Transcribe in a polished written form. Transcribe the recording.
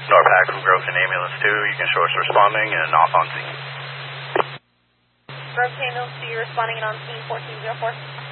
NORPAC from Groveton Ambulance 2, you can show us responding and off on scene. Groveton Ambulance 2, you're responding and on scene 1404.